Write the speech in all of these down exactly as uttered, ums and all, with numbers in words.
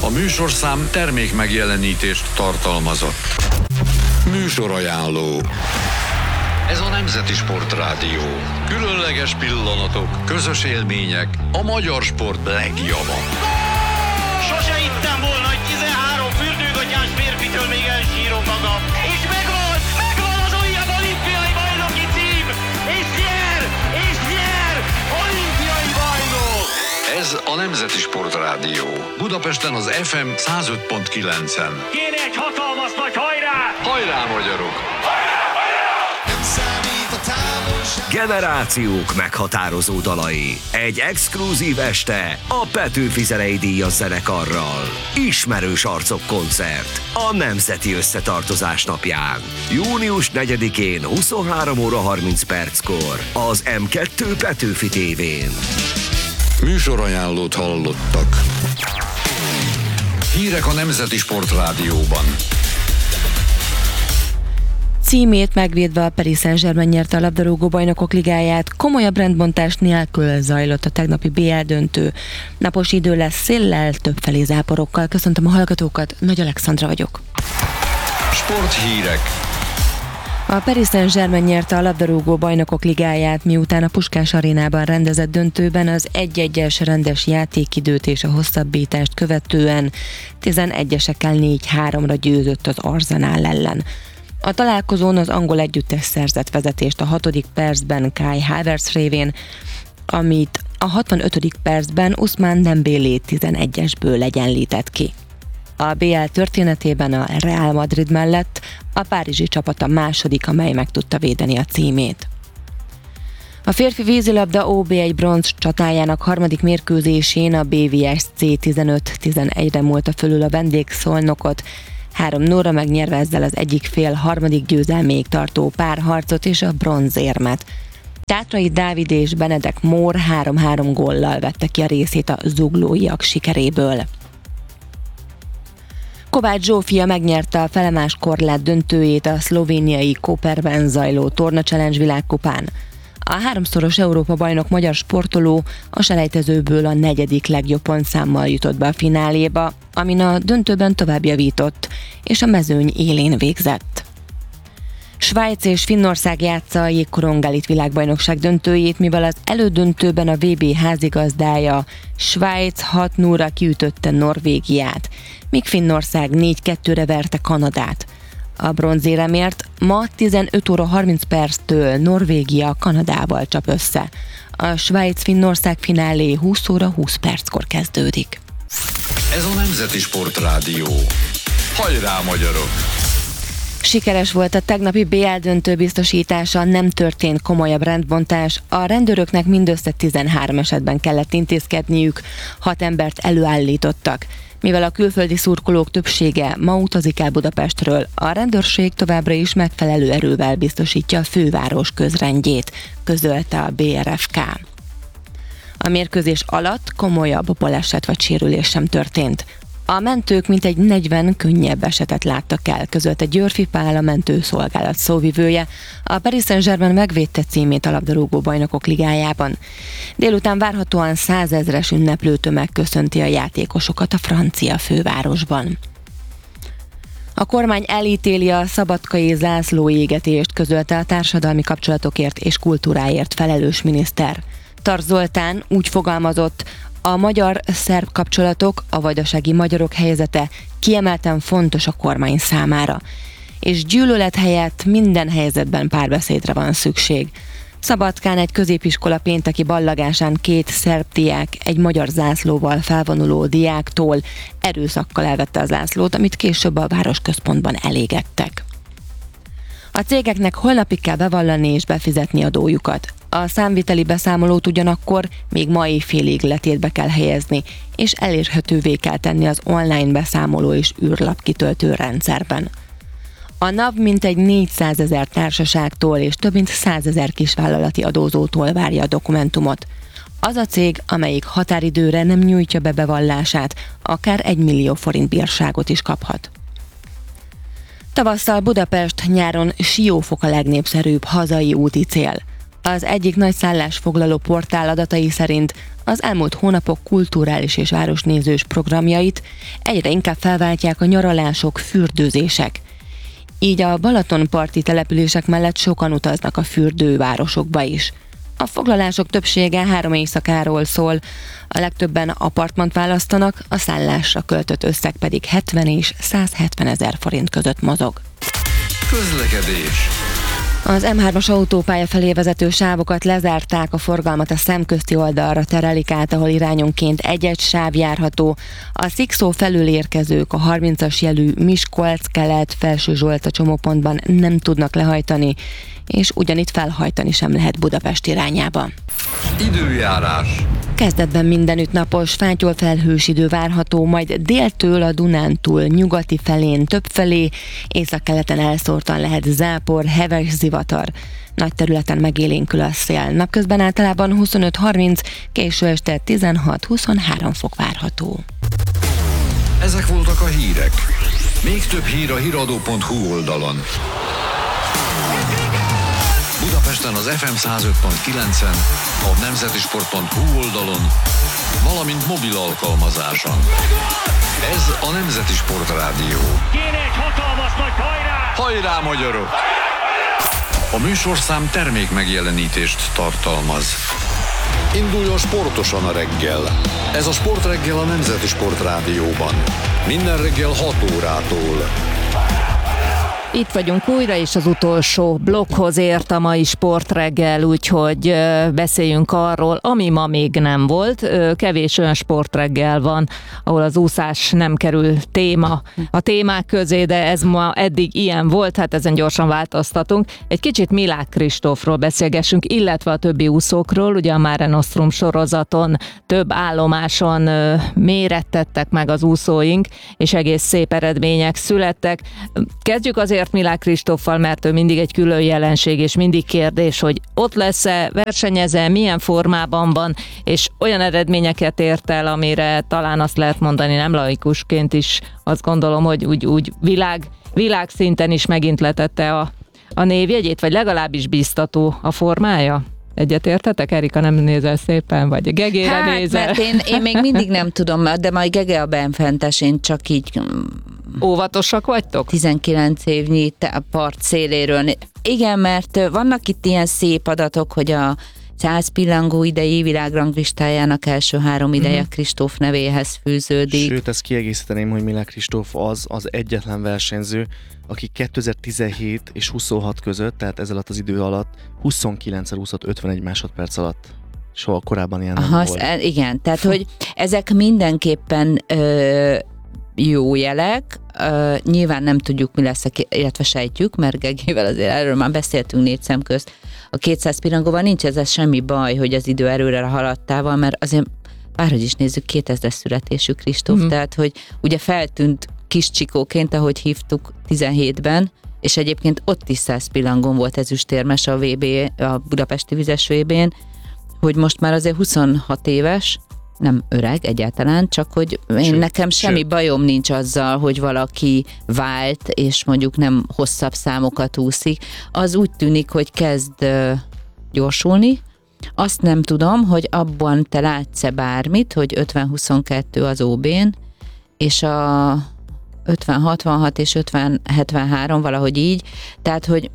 A műsorszám termék megjelenítést tartalmazott. Műsorajánló. Ez a Nemzeti Sportrádió. Különleges pillanatok, közös élmények, a magyar sport legjava. Sose hittem volna, hogy tizenhárom fürdőgatyás férfitől még elsírom magam. És megvan, megvan az újabb olimpiai bajnoki cím! És nyer, és nyer, olimpiai bajnok! Ez a Nemzeti Sportrádió. Budapesten az ef em száz öt pont kilencen. Kéne egy hatalmas nagy hajrá! Hajrá, magyarok! Generációk meghatározó dalai. Egy exkluzív este a Petőfi Zenei Díjas zenekarral. Ismerős arcok koncert a Nemzeti Összetartozás napján. június negyedikén huszonhárom óra harminc perckor az em kettő Petőfi tévén. Műsorajánlót hallottak. Hírek a Nemzeti Sportrádióban. Címét megvédve a Paris Saint-Germain nyerte a labdarúgó bajnokok ligáját, komolyabb rendbontás nélkül zajlott a tegnapi bé el döntő. Napos idő lesz széllel, többfelé záporokkal. Köszöntöm a hallgatókat, Nagy Alexandra vagyok. Sporthírek. A Paris Saint-Germain nyerte a labdarúgó bajnokok ligáját, miután a Puskás arénában rendezett döntőben az egy-egyes rendes játékidőt és a hosszabbítást követően tizenegyesekkel négy háromra győzött az Arsenal ellen. A találkozón az angol együttes szerzett vezetést a hatodik percben Kai Havertz révén, amit a hatvanötödik percben Ousmane Dembélé tizenegyesből egyenlített ki. A bé el történetében a Real Madrid mellett a párizsi csapat a második, amely meg tudta védeni a címét. A férfi vízilabda o bé egy bronz csatájának harmadik mérkőzésén a bé vé es cé tizenöt tizenegyre múlta fölül a vendégszolnokot, három nullra megnyerve ezzel az egyik fél harmadik győzelméig tartó párharcot és a bronzérmet. Tátrai Dávid és Benedek Mór három-három góllal vette ki a részét a zuglóiak sikeréből. Kovács Zsófia megnyerte a felemás korlát döntőjét a szlovéniai Koperben zajló Torna Challenge világkupán. A háromszoros Európa-bajnok magyar sportoló a selejtezőből a negyedik legjobb pontszámmal jutott be a fináléba, amin a döntőben tovább javított, és a mezőny élén végzett. Svájc és Finnország játsza a jégkorong elit világbajnokság döntőjét, mivel az elődöntőben a vé bé házigazdája Svájc hat nullra kiütötte Norvégiát, míg Finnország négy kettőre verte Kanadát. A bronzéremért ma tizenöt óra harminc perctől Norvégia Kanadával csap össze. A Svájc-Finnország finálé húsz óra húsz perckor kezdődik. Ez a Nemzeti Sportrádió. Hajrá, magyarok! Sikeres volt a tegnapi bé el döntő biztosítása, nem történt komolyabb rendbontás. A rendőröknek mindössze tizenhárom esetben kellett intézkedniük, hat embert előállítottak. Mivel a külföldi szurkolók többsége ma utazik el Budapestről, a rendőrség továbbra is megfelelő erővel biztosítja a főváros közrendjét, közölte a bé er ef ká. A mérkőzés alatt komolyabb baleset vagy sérülés sem történt. A mentők mintegy negyven könnyebb esetet láttak el, közölte Györfi Pál, a mentőszolgálat szóvivője. A Paris Saint-Germain megvédte címét a labdarúgó bajnokok ligájában. Délután várhatóan százezres ünneplő tömeg köszönti a játékosokat a francia fővárosban. A kormány elítéli a szabadkai zászlóégetést, közölte a társadalmi kapcsolatokért és kultúráért felelős miniszter. Tarts Zoltán úgy fogalmazott, a magyar-szerb kapcsolatok, a vajdasági magyarok helyzete kiemelten fontos a kormány számára, és gyűlölet helyett minden helyzetben párbeszédre van szükség. Szabadkán egy középiskola pénteki ballagásán két szerb diák egy magyar zászlóval felvonuló diáktól erőszakkal elvette a zászlót, amit később a városközpontban elégettek. A cégeknek holnapig kell bevallani és befizetni adójukat. A számviteli beszámolót ugyanakkor még mai félig letétbe kell helyezni, és elérhetővé kell tenni az online beszámoló és űrlap kitöltő rendszerben. A NAV mintegy négyszázezer társaságtól és több mint százezer kisvállalati adózótól várja a dokumentumot. Az a cég, amelyik határidőre nem nyújtja be bevallását, akár egy millió forint bírságot is kaphat. Tavasszal Budapest, nyáron Siófok a legnépszerűbb hazai úti cél. Az egyik nagy szállásfoglaló portál adatai szerint az elmúlt hónapok kulturális és városnézős programjait egyre inkább felváltják a nyaralások, fürdőzések. Így a Balatonparti települések mellett sokan utaznak a fürdővárosokba is. A foglalások többsége három éjszakáról szól, a legtöbben apartmant választanak, a szállásra költött összeg pedig hetven és százhetven ezer forint között mozog. Közlekedés. Az em hármas autópálya felé vezető sávokat lezárták, a forgalmat a szemközti oldalra terelik át, ahol irányonként egy-egy sáv járható. A Szikszó felül érkezők a harmincas jelű Miskolc-Kelet Felső Zsolta csomópontban nem tudnak lehajtani, és ugyanitt felhajtani sem lehet Budapest irányába. Időjárás. Kezdetben mindenütt napos, fátyol felhős idő várható, majd déltől a Dunántúl nyugati felén többfelé, északkeleten elszórtan lehet zápor, heves zivatar. Nagy területen megélénkül a szél. Napközben általában huszonöt harminc, késő este tizenhat-huszonhárom fok várható. Ezek voltak a hírek. Még több hír a híradó pont hu oldalon. Budapesten az ef em száz öt pont kilencen, a nemzetisport pont hu oldalon, valamint mobil alkalmazáson. Ez a Nemzeti Sport Rádió. Kéne egy hatalmas nagy hajrá! Hajrá, magyarok! A műsorszám termék megjelenítést tartalmaz. Induljon sportosan a reggel. Ez a Sportreggel a Nemzeti Sport Rádióban. Minden reggel hat órától. Itt vagyunk újra, és az utolsó blokkhoz ért a mai sportreggel, úgyhogy beszéljünk arról, ami ma még nem volt. Kevés olyan sportreggel van, ahol az úszás nem kerül téma a témák közé, de ez ma eddig ilyen volt, hát ezen gyorsan változtatunk. Egy kicsit Milák Kristófról beszélgessünk, illetve a többi úszókról. Ugye a Mare Nostrum sorozaton több állomáson mérettettek meg az úszóink, és egész szép eredmények születtek. Kezdjük azért Milák Kristóffal, mert ő mindig egy külön jelenség, és mindig kérdés, hogy ott lesz-e, versenyez-e, milyen formában van, és olyan eredményeket ért el, amire talán azt lehet mondani, nem laikusként is, azt gondolom, hogy úgy, úgy világ, világszinten is megint letette a, a névjegyét, vagy legalábbis biztató a formája. Egyetértetek, Erika, nem nézel szépen, vagy a Gegére hát, nézel? mert én, én még mindig nem tudom, de majd Gege a benfentes, én csak így... Óvatosak vagytok? tizenkilenc évnyi a part széléről. Igen, mert vannak itt ilyen szép adatok, hogy a száz pillangó idei világranglistájának első három ideje mm-hmm. Kristóf nevéhez fűződik. Sőt, ezt kiegészíteném, hogy Milák Kristóf az az egyetlen versenyző, aki kétezer-tizenhét és huszonhat között, tehát ez alatt az idő alatt huszonkilencszer úszott ötvenegy másodperc alatt. Soha korábban ilyen nem Aha, volt. Igen, tehát hogy ezek mindenképpen ö, jó jelek. Uh, nyilván nem tudjuk, mi lesz, a, illetve sejtjük, mert Gegével azért erről már beszéltünk négy szem közt. A kétszáz pirangóval nincs ez semmi baj, hogy az idő erőre haladtával, mert azért bárhogy is nézzük, kétezres születésű Kristóf, mm-hmm. tehát hogy ugye feltűnt kis csikóként, ahogy hívtuk tizenhétben, és egyébként ott is száz pillangón volt ezüstérmes a vé bé, a budapesti vizes vé bén, hogy most már azért huszonhat éves, nem öreg egyáltalán, csak hogy én sőt, nekem semmi sőt. bajom nincs azzal, hogy valaki vált, és mondjuk nem hosszabb számokat úszik. Az úgy tűnik, hogy kezd uh, gyorsulni. Azt nem tudom, hogy abban te látsz-e bármit, hogy ötven huszonkettő az ó bén, és a ötven hatvanhat és ötven hetvenhárom valahogy így, tehát, hogy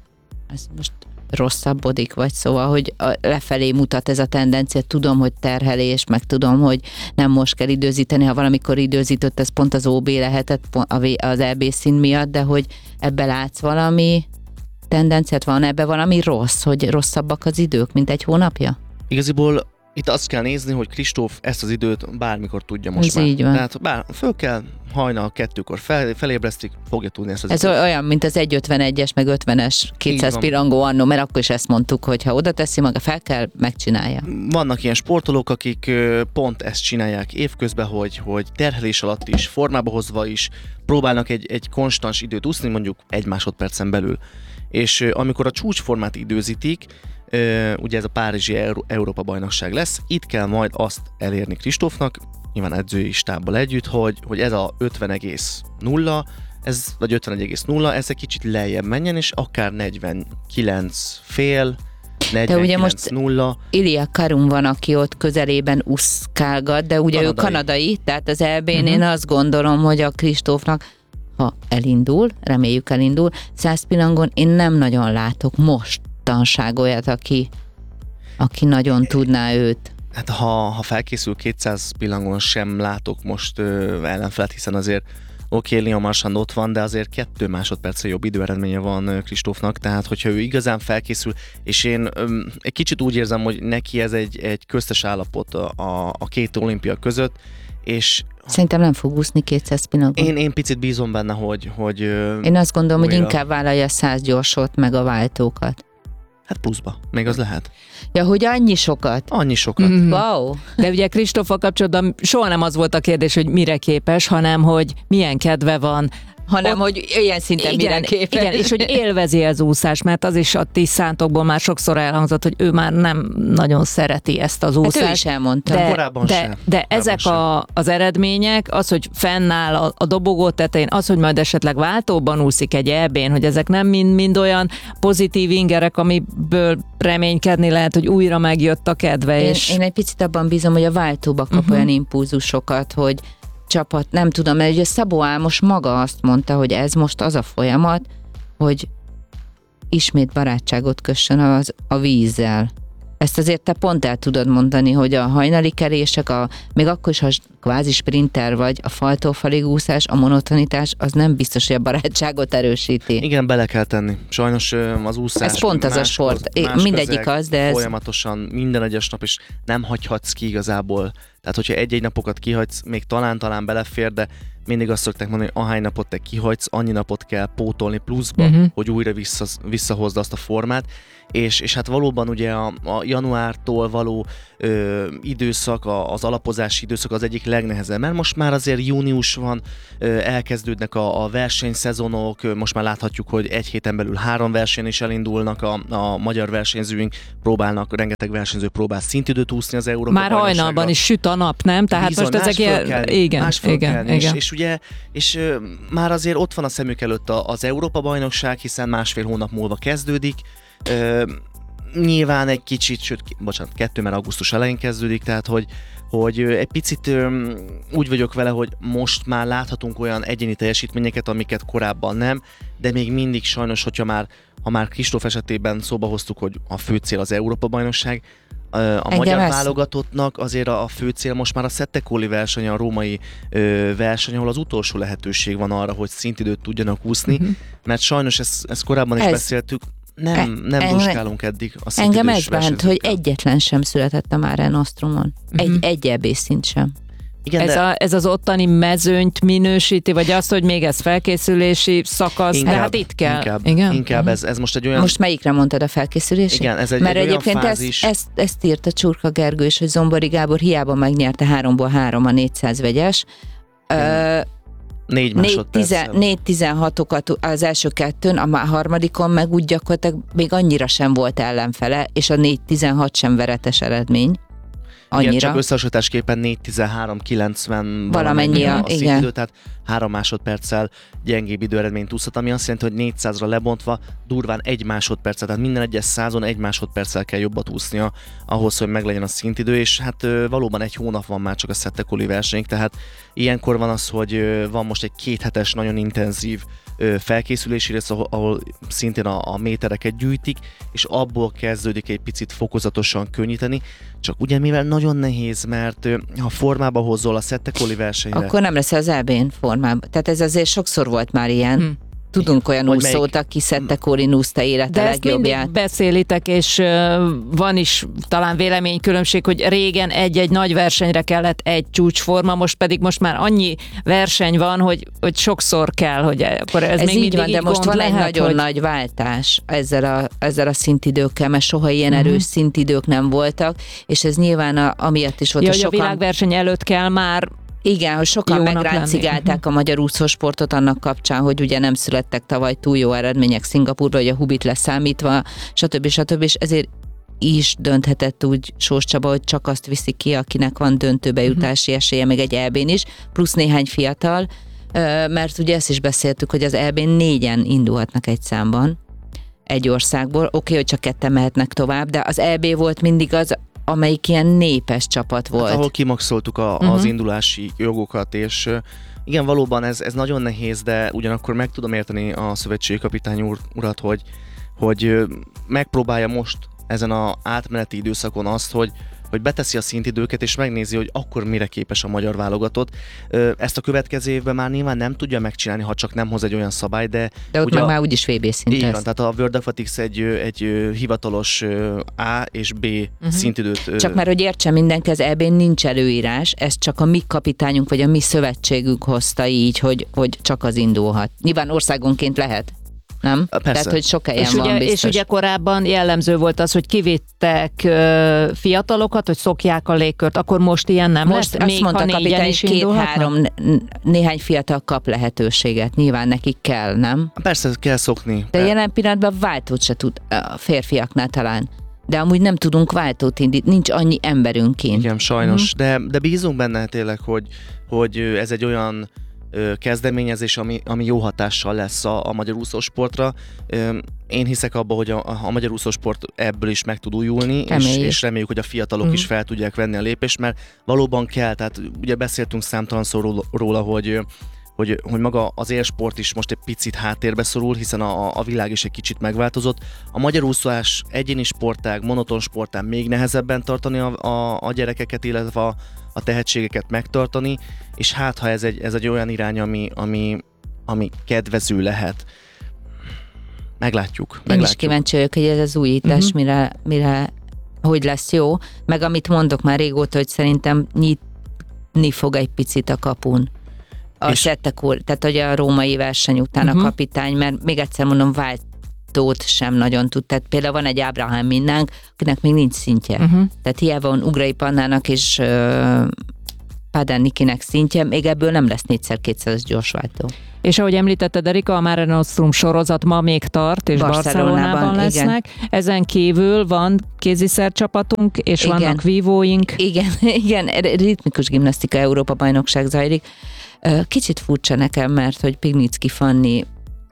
ez most rosszabbodik, vagy szóval, hogy lefelé mutat ez a tendencia, tudom, hogy terhelés, meg tudom, hogy nem most kell időzíteni, ha valamikor időzítött, ez pont az ó bé lehetett az é bé szín miatt, de hogy ebbe látsz valami tendenciát, van ebbe valami rossz, hogy rosszabbak az idők, mint egy hónapja? Igaziból itt azt kell nézni, hogy Kristóf ezt az időt bármikor tudja most ez már. Így van. Tehát bár föl kell, hajnal kettőkor fel, felébresztik, fogja tudni ezt az Ez időt. olyan, mint az száz ötvenegyes, meg ötvenes kétszáz pirangó annó, mert akkor is ezt mondtuk, hogy ha oda teszi maga, fel kell, megcsinálja. Vannak ilyen sportolók, akik pont ezt csinálják évközben, hogy, hogy terhelés alatt is, formába hozva is próbálnak egy, egy konstans időt úszni, mondjuk egy másodpercen belül. És amikor a csúcsformát időzítik, ugye ez a Párizsi Európa-bajnokság lesz, itt kell majd azt elérni Kristófnak, nyilván edzői stábbal együtt, hogy, hogy ez a ötven egész nulla, ez, vagy ötvenegy egész nulla, ez egy kicsit lejjebb menjen, és akár negyvenkilenc fél, negyvenkilenc nulla. Ilya Karum van, aki ott közelében uszkálgat, de ugye kanadai. ő kanadai, tehát az é bén uh-huh. én azt gondolom, hogy a Kristófnak, ha elindul, reméljük elindul, száz pilangon én nem nagyon látok mostanság olyat, aki, aki nagyon tudná őt. Hát ha, ha felkészül kétszáz pillangon sem látok most ö, ellenfelet, hiszen azért oké, okay, Leon Marchand ott van, de azért kettő másodperccel jobb időeredménye van Kristófnak, tehát hogyha ő igazán felkészül, és én öm, egy kicsit úgy érzem, hogy neki ez egy, egy köztes állapot a, a két olimpia között, és szerintem nem fog úszni kétszáz pillangon. Én, én picit bízom benne, hogy... hogy én azt gondolom, újra... hogy inkább vállalja a száz gyorsot, meg a váltókat. Hát pluszba, még az lehet. Ja, hogy annyi sokat? Annyi sokat. Mm-hmm. Wow. De ugye Kristóffal kapcsolatban soha nem az volt a kérdés, hogy mire képes, hanem hogy milyen kedve van, hanem, ott, hogy ilyen szinten igen, mire képes. Igen, és hogy élvezi az úszás, mert az is a ti szántokból már sokszor elhangzott, hogy ő már nem nagyon szereti ezt az úszást. Hát ő is elmondta. De, korábban de, sem. de korábban ezek sem. A, az eredmények, az, hogy fennáll a, a dobogó tetején, az, hogy majd esetleg váltóban úszik egy é bén, hogy ezek nem mind-mind olyan pozitív ingerek, amiből reménykedni lehet, hogy újra megjött a kedve. Én, és... én egy picit abban bízom, hogy a váltóba kap uh-huh. olyan impulzusokat, hogy csapat, nem tudom, mert ugye Szabó Álmos maga azt mondta, hogy ez most az a folyamat, hogy ismét barátságot kössön az, a vízzel. Ezt azért te pont el tudod mondani, hogy a hajnali kerések, a, még akkor is, ha kvázi sprinter vagy, a faltól falig úszás, a monotonitás, az nem biztos, hogy a barátságot erősíti. Igen, bele kell tenni. Sajnos az úszás... Ez pont az a sport. Más mindegyik az, de ez... Folyamatosan minden egyes nap, és nem hagyhatsz ki igazából. Tehát, hogyha egy-egy napokat kihagysz, még talán-talán belefér, de mindig azt szokták mondani, hogy ahány napot te kihagysz, annyi napot kell pótolni pluszba, uh-huh. hogy újra vissza, visszahozd azt a formát. És, és hát valóban ugye a, a januártól való ö, időszak, a, az alapozási időszak az egyik legnehezebb, mert most már azért június van, ö, elkezdődnek a, a versenyszezonok, ö, most már láthatjuk, hogy egy héten belül három verseny is elindulnak, a, a magyar versenyzőink próbálnak, rengeteg versenyző próbál szintidőt úszni az Európa már hajnalban is süt a nap, nem? Tehát bizony, most ezek ilyen... Kelni, igen, igen, kelni, igen. És, és ugye, és ö, már azért ott van a szemük előtt a, az Európa bajnokság, hiszen másfél hónap múlva kezdődik. Ö, nyilván egy kicsit, sőt, bocsánat, kettő, mert augusztus elején kezdődik, tehát hogy, hogy egy picit ö, úgy vagyok vele, hogy most már láthatunk olyan egyéni teljesítményeket, amiket korábban nem, de még mindig sajnos, hogyha már, ha már Kristóf esetében szóba hoztuk, hogy a fő cél az Európa-bajnokság, a Engem magyar ez... válogatottnak azért a, a fő cél most már a Szettekóli verseny, a római ö, verseny, ahol az utolsó lehetőség van arra, hogy szintidőt tudjanak úszni, uh-huh. mert sajnos ezt, ezt korábban is ez... beszéltük, nem, nem e, duskálunk eddig a szintidős engem ez bánt, hogy egyetlen sem született a Mare Nostrumon. Uh-huh. Egy, egy é bé szint sem. Igen, ez, de... a, ez az ottani mezőnyt minősíti, vagy azt, hogy még ez felkészülési szakasz, inkább, de hát itt kell. Inkább, Igen? inkább ez, ez most egy olyan... Most melyikre mondtad a felkészülési? Igen, ez egy, Mert egy egyébként olyan fázis... ezt, ezt, ezt írta Csurka Gergő is, hogy Zombori Gábor hiába megnyerte háromból három a négyszáz vegyes. Ö, Négy másodperccel. négy tizenhatokat az első kettőn, a harmadikon meg úgy gyakorlatilag még annyira sem volt ellenfele, és a négy tizenhat sem veretes eredmény. Annyira. Igen, csak összehasonlításképpen négy tizenhárom kilencven valamennyi a, a szintidő, tehát három másodperccel gyengébb időeredményt úszhat, ami azt jelenti, hogy négyszázra lebontva durván egy másodperccel, tehát minden egyes százon egy másodperccel kell jobbat úsznia ahhoz, hogy meglegyen a szintidő, és hát valóban egy hónap van már csak a Szettekóli versenyig, tehát ilyenkor van az, hogy van most egy kéthetes, nagyon intenzív felkészülési rész, ahol, ahol szintén a, a métereket gyűjtik, és abból kezdődik egy picit fokozatosan könnyíteni, csak ugye mivel nagyon nehéz, mert ha formába hozol a Szettekóli versenyre... Akkor nem lesz az é bén formában. Tehát ez azért sokszor volt már ilyen. Hmm. Tudunk olyan Hogy úszót, melyik? aki Szettekóli úszta élete de legjobbját. Ezt beszélitek, és uh, van is talán véleménykülönbség, hogy régen egy-egy nagy versenyre kellett egy csúcsforma, most pedig most már annyi verseny van, hogy, hogy sokszor kell, hogy akkor ez, ez még így van, de most van lehet, egy nagyon hogy... nagy váltás ezzel a, ezzel a szintidőkkel, mert soha ilyen uh-huh. erős szintidők nem voltak, és ez nyilván a, amiatt is volt, ja, hogy sokan... a világverseny előtt kell már. Igen, hogy sokan megráncigálták a magyar úszósportot annak kapcsán, hogy ugye nem születtek tavaly túl jó eredmények Szingapúrban, hogy a Hubit leszámítva, stb. stb. És ezért is dönthetett úgy Sós Csaba, hogy csak azt viszi ki, akinek van döntőbe jutási esélye, még egy é bén is, plusz néhány fiatal, mert ugye ezt is beszéltük, hogy az é bén négyen indulhatnak egy számban, egy országból. Oké, okay, hogy csak ketten mehetnek tovább, de az é bé volt mindig az, amelyik ilyen népes csapat volt. Hát, ahol kimaxoltuk a, uh-huh. az indulási jogokat, és igen, valóban ez, ez nagyon nehéz, de ugyanakkor meg tudom érteni a szövetségi kapitány úr, urat, hogy, hogy megpróbálja most ezen az átmeneti időszakon azt, hogy hogy beteszi a szintidőket, és megnézi, hogy akkor mire képes a magyar válogatott. Ezt a következő évben már nyilván nem tudja megcsinálni, ha csak nem hoz egy olyan szabály, de... De ott meg már úgyis vé bé szint így lesz. van, tehát a World Athletics egy, egy hivatalos A és B uh-huh. szintidőt... Csak már, hogy értsen mindenki, az é bén nincs előírás, ez csak a mi kapitányunk, vagy a mi szövetségünk hozta így, hogy, hogy csak az indulhat. Nyilván országonként lehet. Nem? Persze. Tehát, hogy sok helyen és van ugye, biztos. És ugye korábban jellemző volt az, hogy kivittek ö, fiatalokat, hogy szokják a légkört, akkor most ilyen nem most lesz? azt Még mondta ha a kapitány, is két-három, néhány fiatal kap lehetőséget. Nyilván nekik kell, nem? Persze, kell szokni. De jelen pillanatban váltót se tud a férfiaknál talán. De amúgy nem tudunk váltót indítani, nincs annyi emberünk kint. Igen, sajnos. Mm. De, de bízunk benne tényleg, hogy, hogy ez egy olyan kezdeményezés, ami, ami jó hatással lesz a, a magyar úszósportra. Én hiszek abba, hogy a, a magyar úszósport ebből is meg tud újulni, és, és reméljük, hogy a fiatalok mm. is fel tudják venni a lépést, mert valóban kell, tehát ugye beszéltünk számtalanszor róla, hogy Hogy, hogy maga az élsport is most egy picit háttérbe szorul, hiszen a, a világ is egy kicsit megváltozott. A magyar úszás egyéni sportág, monoton sportág még nehezebben tartani a, a, a gyerekeket, illetve a, a tehetségeket megtartani, és hát ha ez egy, ez egy olyan irány, ami, ami, ami kedvező lehet. Meglátjuk. Én meglátjuk. is kíváncsi vagyok, hogy ez az újítás, uh-huh. mire, mire, hogy lesz jó. Meg amit mondok már régóta, hogy szerintem nyitni fog egy picit a kapun. A Settekúr, tehát hogy a római verseny után uh-huh. a kapitány, mert még egyszer mondom, váltót sem nagyon tud. Tehát például van egy Ábrahám Minnánk, akinek még nincs szintje. Uh-huh. Tehát hiába van Ugrai Pannának és uh, Pádán Nikinek szintje, még ebből nem lesz négyszer-kétszeres gyorsváltó. És ahogy említetted, Erika, a Mare Nostrum sorozat ma még tart, és Barcelonában, Barcelonában lesznek. Igen. Ezen kívül van kéziszer csapatunk, és igen. vannak vívóink. Igen, igen, ritmikus gimnasztika Európa-bajnokság zajlik. Kicsit furcsa nekem, mert hogy Pignicki Fanni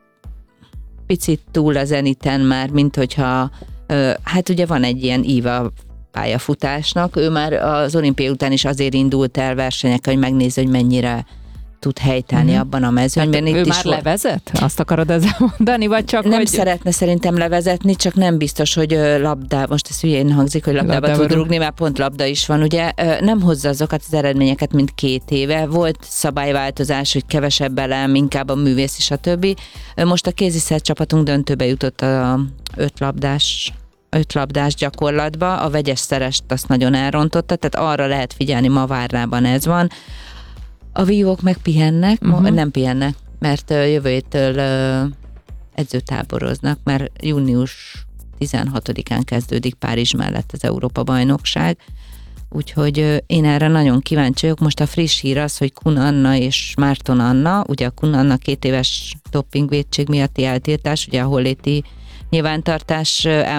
picit túl a zeniten már, mint hogyha, hát ugye van egy ilyen íva pályafutásnak, ő már az olimpia után is azért indult el versenyekre, hogy megnézze, hogy mennyire tud helytállni uh-huh. abban a mezőnyben. Ő már volt... levezet? Azt akarod ezzel mondani, vagy csak nem hogy... szeretne szerintem levezetni, csak nem biztos, hogy labdá, most ez hülyén hangzik, hogy labdába tud rúgni, mert pont labda is van, ugye nem hozza azokat az eredményeket, mint két éve. Volt szabályváltozás, hogy kevesebb elem, inkább a művész és a többi. Most a kéziszer csapatunk döntőbe jutott a ötlabdás ötlabdás gyakorlatba, a vegyes szerest azt nagyon elrontotta, tehát arra lehet figyelni, ma Várnában ez van. A vívók meg pihennek, uh-huh. nem pihennek, mert jövő héttől edzőtáboroznak, mert június tizenhatodikán kezdődik Párizs mellett az Európa-bajnokság, úgyhogy én erre nagyon kíváncsi vagyok. Most a friss hír az, hogy Kun Anna és Márton Anna, ugye a Kun Anna két éves dopingvétség miatti eltiltás, ugye a holléti nyilvántartás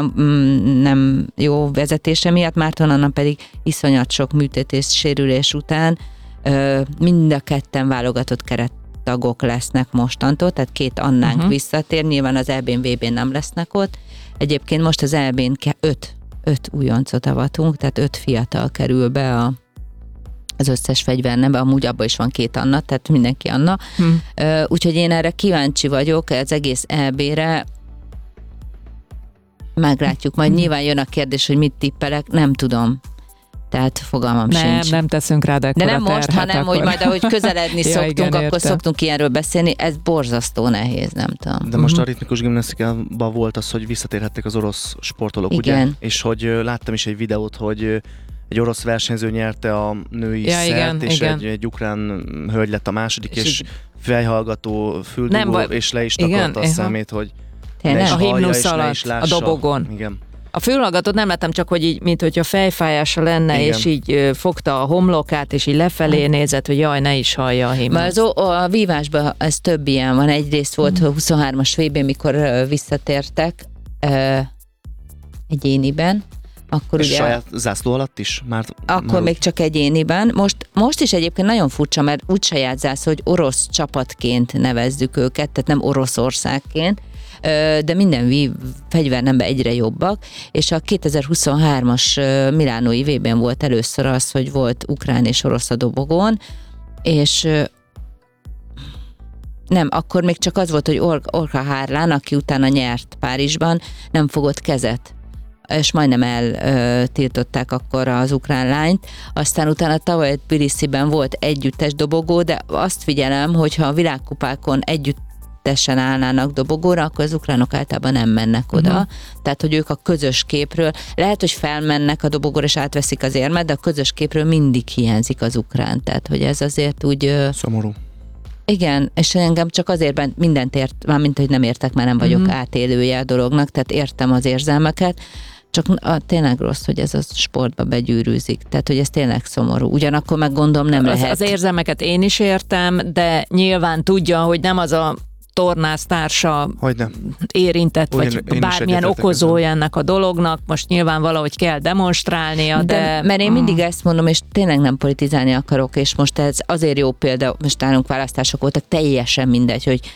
nem jó vezetése miatt, Márton Anna pedig iszonyat sok műtétés, sérülés után mind a ketten válogatott kerettagok lesznek mostantól, tehát két Annánk uh-huh. visszatér, nyilván az é bén, vé bén nem lesznek ott. Egyébként most az é bén öt, öt újoncot avatunk, tehát öt fiatal kerül be a, az összes fegyvernebe, amúgy abban is van két Anna, tehát mindenki Anna. Hmm. Úgyhogy én erre kíváncsi vagyok, az egész é bére meglátjuk, majd nyilván jön a kérdés, hogy mit tippelek, nem tudom. Tehát fogalmam nem, sincs. Nem teszünk rá, de De nem most, terhet, hanem akkor... hogy majd ahogy közeledni ja, szoktunk, igen, akkor értem. Szoktunk ilyenről beszélni, ez borzasztó nehéz, nem tudom. De most uh-huh. a ritmikus gimnasztikában volt az, hogy visszatérhettek az orosz sportolók, igen. ugye? És hogy láttam is egy videót, hogy egy orosz versenyző nyerte a női ja, szert, igen, és igen. Egy, egy ukrán hölgy lett a második, és, és fejhallgató, füldugó, és le is takarta a szemét, hogy ne is a himnusz alatt, a dobogon. Igen. A fülhallgatót nem láttam, csak hogy így, mint hogyha fejfájása lenne, igen. és így ö, fogta a homlokát, és így lefelé nézett, hogy jaj, ne is hallja a himnuszt. Az, a vívásban ez több ilyen van. Egyrészt volt mm. huszonhármas vé bén, mikor ö, visszatértek ö, egyéniben. Akkor és ugye, saját zászló alatt is? Már, akkor már még csak egyéniben. Most, most is egyébként nagyon furcsa, mert úgy saját zászló, hogy orosz csapatként nevezzük őket, tehát nem Oroszországként. de minden vív, fegyvernemben egyre jobbak, és a kétezer-huszonhármas Milánói vében volt először az, hogy volt ukrán és orosz a dobogón, és nem, akkor még csak az volt, hogy Or- Orka Harlan, aki utána nyert Párizsban, nem fogott kezet, és majdnem eltiltották akkor az ukrán lányt. Aztán utána tavaly Tbilisiben volt együttes dobogó, de azt figyelem, hogyha a világkupákon együttesen állnának dobogóra, akkor az ukránok általában nem mennek oda. Uh-huh. Tehát, hogy ők a közös képről, lehet, hogy felmennek a dobogóra és átveszik az érmet, de a közös képről mindig hiányzik az ukrán. Tehát, hogy ez azért úgy... Szomorú. Igen, és engem csak azért mindent ért, mármint, hogy nem értek, mert nem vagyok mm-hmm. átélője a dolognak, tehát értem az érzelmeket, csak a, tényleg rossz, hogy ez a sportba begyűrűzik, tehát hogy ez tényleg szomorú. Ugyanakkor meg gondolom nem az, lehet. Az érzelmeket én is értem, de nyilván tudja, hogy nem az a tornásztársa érintett, Ugyan, vagy bármilyen okozója ennek a dolognak, most nyilván valahogy kell demonstrálnia, de... de mert én mindig ezt mondom, és tényleg nem politizálni akarok, és most ez azért jó példa, most nálunk választások voltak, teljesen mindegy, hogy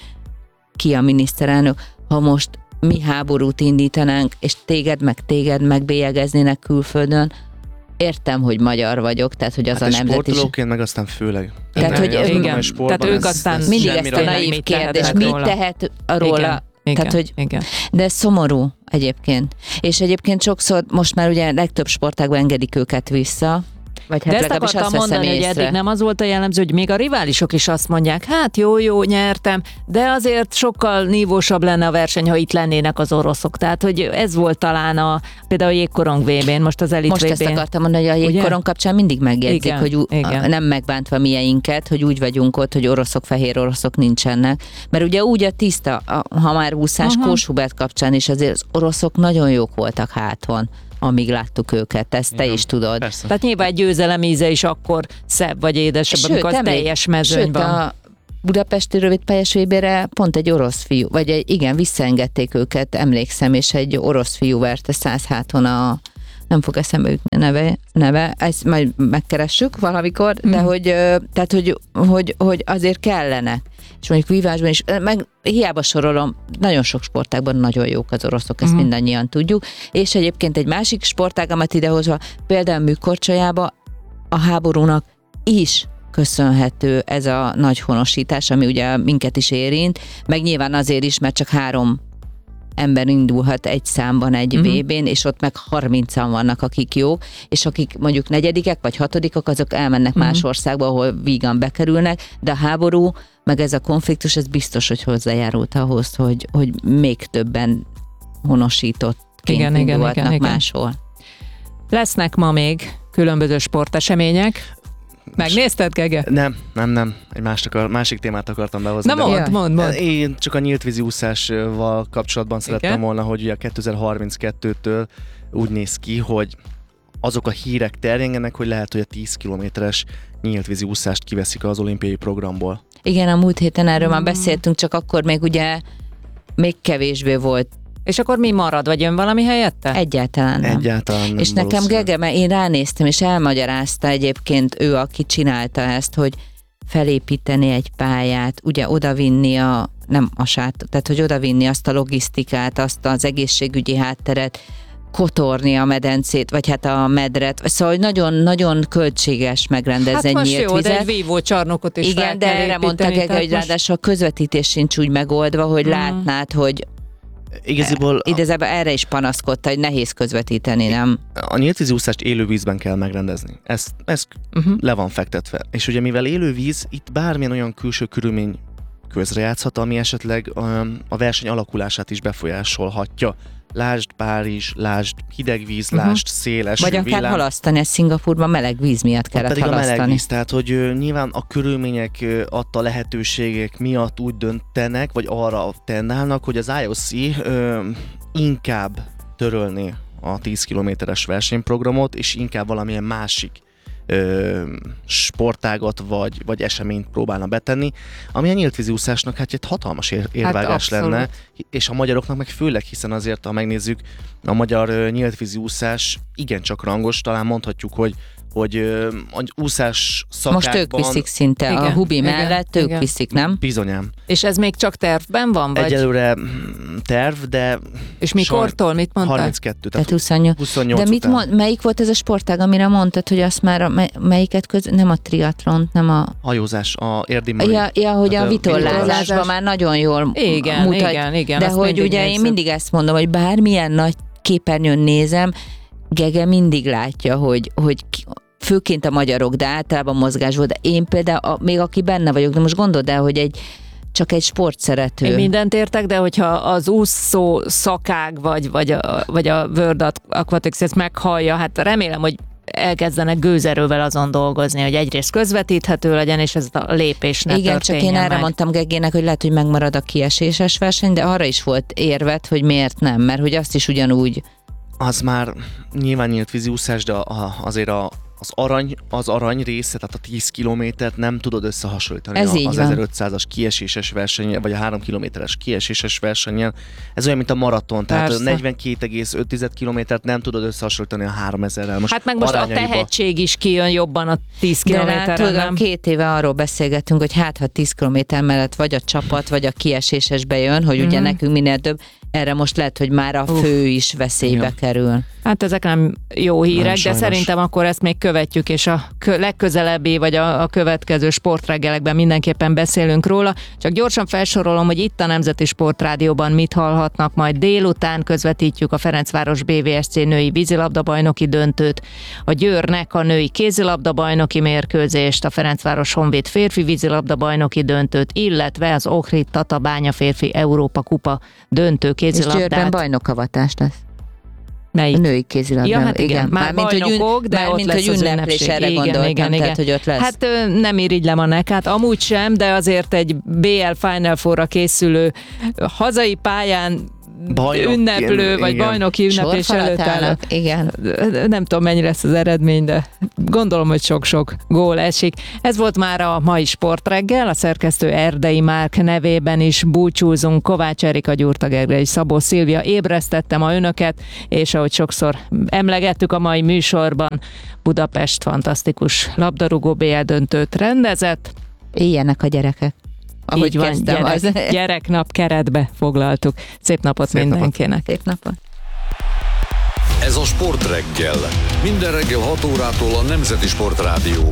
ki a miniszterelnök, ha most mi háborút indítanánk, és téged meg téged megbélyegeznének külföldön, értem, hogy magyar vagyok, tehát hogy az hát a nemzet is... sportolóként meg aztán főleg. Tehát, tehát hogy igen, tehát ők aztán mindig ezt a naív kérdés, mit tehet róla, igen, igen, tehát, hogy, igen. De ez szomorú egyébként. És egyébként sokszor, most már ugye legtöbb sportágban engedik őket vissza, vagy hát de ezt akartam azt mondani, hogy észre. eddig nem az volt a jellemző, hogy még a riválisok is azt mondják, hát jó, jó, nyertem, de azért sokkal nívósabb lenne a verseny, ha itt lennének az oroszok. Tehát, hogy ez volt talán a, például a jégkorong vé bén, most az elit Most vé bén. ezt akartam mondani, hogy a jégkorong kapcsán mindig megjegyzik, igen, hogy ú, igen. nem megbántva mieinket, hogy úgy vagyunk ott, hogy oroszok, fehér oroszok nincsenek. Mert ugye úgy a tiszta, a, ha már úszás, uh-huh. Kósubert kapcsán is azért az oroszok nagyon jók voltak háton, amíg láttuk őket, ezt te igen, is tudod. Persze. Tehát nyilván egy győzelem íze is akkor szebb vagy édesebb, sőt, amikor az emlék, teljes mezőny sőt, van. A budapesti rövidpályás vé bére pont egy orosz fiú, vagy egy, igen, visszaengedték őket, emlékszem, és egy orosz fiú verte száz háton a, nem fog eszembe jutni a neve, neve, ezt majd megkeressük valamikor, hmm. de hogy, tehát, hogy, hogy, hogy azért kellenek. És mondjuk vívásban is, meg hiába sorolom, nagyon sok sportágban nagyon jók az oroszok, ezt uh-huh. mindannyian tudjuk, és egyébként egy másik sportágamat idehozva, például műkorcsolyába a háborúnak is köszönhető ez a nagy honosítás, ami ugye minket is érint, meg nyilván azért is, mert csak három ember indulhat egy számban egy uh-huh. vé bén, és ott meg harmincan vannak, akik jók, és akik mondjuk negyedikek vagy hatodikok, azok elmennek uh-huh. más országba, ahol vígan bekerülnek, de a háború, meg ez a konfliktus, ez biztos, hogy hozzájárult ahhoz, hogy, hogy még többen honosítottként igen, indulhatnak igen, igen, máshol. Lesznek ma még különböző sportesemények. Megnézted, Gege? Nem, nem, nem. Egy másik, akar, másik témát akartam behozni. Na mondd, mondd, mondd. Én csak a nyílt vízi úszásval kapcsolatban szerettem igen? volna, hogy ugye a kétezer-harminckettőtől úgy néz ki, hogy azok a hírek terjengenek, hogy lehet, hogy a tíz kilométeres nyílt vízi úszást kiveszik az olimpiai programból. Igen, a múlt héten erről mm. már beszéltünk, csak akkor még ugye még kevésbé volt. És akkor mi marad, vagy jön valami helyette? Egyáltalán nem. Egyáltalán nem. És nekem Gege, mert én ránéztem, és elmagyarázta egyébként ő, aki csinálta ezt, hogy felépíteni egy pályát, ugye odavinni a, nem a sát, tehát hogy odavinni azt a logisztikát, azt az egészségügyi hátteret, kotorni a medencét, vagy hát a medret, szóval nagyon-nagyon költséges megrendezni hát egy nyílt jó, vizet. de egy vívó csarnokot is fel igen, de kell erre építeni, mondta Gege, hogy most... ráadásul a közvetítés sincs úgy megoldva, hogy mm. látnád, hogy Igaziból Igazából erre is panaszkodta, hogy nehéz közvetíteni, nem? A nyíltvízi úszást élővízben kell megrendezni. Ez, ez uh-huh. le van fektetve. És ugye mivel élővíz, itt bármilyen olyan külső körülmény közrejátszhat, ami esetleg um, a verseny alakulását is befolyásolhatja. Lásd Párizs, lásd hideg víz, uh-huh. lásd széles Vagy akár villám. halasztani, ez Szingapúrban meleg víz miatt kellett pedig halasztani. a meleg víz, tehát hogy uh, nyilván a körülmények uh, adta lehetőségek miatt úgy döntenek, vagy arra tendálnak, hogy az i o cé uh, inkább törölni a tíz kilométeres versenyprogramot, és inkább valamilyen másik ö, sportágat vagy, vagy eseményt próbálna betenni, ami a nyíltvízi úszásnak hát egy hatalmas ér- érvágás hát lenne, és a magyaroknak meg főleg, hiszen azért, ha megnézzük, a magyar nyíltvízi úszás igencsak rangos, talán mondhatjuk, hogy hogy ö, a úszás szakákban... Most ők viszik szinte, igen, a Hubi igen, mellett ők igen. viszik, nem? Bizonyám. És ez még csak tervben van? Vagy? Egyelőre terv, de... És mikortól? Mit mondtál? harminckettő, tehát huszonnyolc. huszonnyolc de mit mond, melyik volt ez a sportág, amire mondtad, hogy azt már, a, melyiket köz... Nem a triatlont, nem a... Hajózás, a érdimari. Ja, ja, hogy a, a vitorlázásban már nagyon jól igen, mutat. Igen, igen. De hogy ugye nézem. Én mindig ezt mondom, hogy bármilyen nagy képernyőn nézem, Gege mindig látja, hogy, hogy főként a magyarok, de általában mozgás volt. De én például, a, még aki benne vagyok, de most gondold el, hogy egy csak egy sportszerető. Én mindent értek, de hogyha az úszó szakág, vagy, vagy, a, vagy a World Aquatics ezt meghallja, hát remélem, hogy elkezdenek gőzerővel azon dolgozni, hogy egyrészt közvetíthető legyen, és ez a lépés ne igen, csak én erre meg. mondtam Gegének, hogy lehet, hogy megmarad a kieséses verseny, de arra is volt érvet, hogy miért nem, mert hogy azt is ugyanúgy. Az már nyilván nyílt víziúszás, de a, azért a, az, arany, az arany része, tehát a tíz kilométert nem tudod összehasonlítani ez a, az ezerötszázas kieséses versennyel, vagy a három kilométeres kieséses versennyel. Ez olyan, mint a maraton, tehát a negyvenkét egész öt kilométert nem tudod összehasonlítani a háromezerrel. Most hát meg most arányaiba... a tehetség is kijön jobban a tíz kilométeren, nem? Két éve arról beszélgetünk, hogy hát ha tíz kilométer mellett vagy a csapat, vagy a kieséses bejön, hogy ugye mm-hmm. nekünk minél több, erre most lehet, hogy már a fő is veszélybe ja. kerül. Hát ezek nem jó hírek, nem, de sajnos. Szerintem akkor ezt még követjük, és a legközelebbi, vagy a, a következő sportreggelekben mindenképpen beszélünk róla. Csak gyorsan felsorolom, hogy itt a Nemzeti Sportrádióban mit hallhatnak, majd délután közvetítjük a Ferencváros bé vé es cé női vízilabdabajnoki döntőt, a Győrnek a női kézilabdabajnoki mérkőzést, a Ferencváros Honvéd férfi vízilabdabajnoki döntőt, illetve az Ohrid Tatabánya férfi Európa kupa döntő kézilabdát. És Győrben bajnokavatás lesz. Melyik? A női kézilabda. Ja, hát igen, igen. Már mint, bajnokok, hogy, de már ott mint, lesz hogy az ünneplés, ünnepség. erre igen, gondoltam, igen, igen. tehát, hogy ott lesz. Hát nem irigylem a nekát, amúgy sem, de azért egy bé el Final Four-ra készülő hazai pályán Bajnok, ünneplő, igen, vagy igen. bajnoki ünneplés előtt állnak. Igen. Nem tudom, mennyi lesz az eredmény, de gondolom, hogy sok-sok gól esik. Ez volt már a mai sportreggel, a szerkesztő Erdei Márk nevében is búcsúzunk. Kovács Erika, Gyurta Gergely és Szabó Szilvia ébresztette ma önöket, és ahogy sokszor emlegettük a mai műsorban, Budapest fantasztikus labdarúgó bé el döntőt rendezett. Éljenek a gyerekek. Ahogy így van, kezdtem, gyerek, az... gyereknap keretbe foglaltuk. Szép napot Szép mindenkinek. Napot. Szép napot. Ez a Sportreggel. Minden reggel hat órától a Nemzeti Sportrádió.